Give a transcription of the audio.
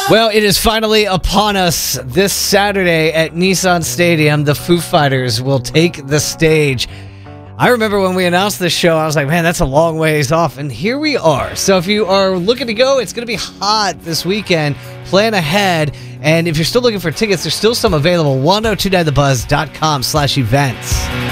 Well, it is finally upon us this Saturday at Nissan Stadium. The Foo Fighters will take the stage. I remember when we announced this show, I was like, man, that's a long ways off. And here we are. So if you are looking to go, it's going to be hot this weekend. Plan ahead. And if you're still looking for tickets, there's still some available. 1029thebuzz.com/events.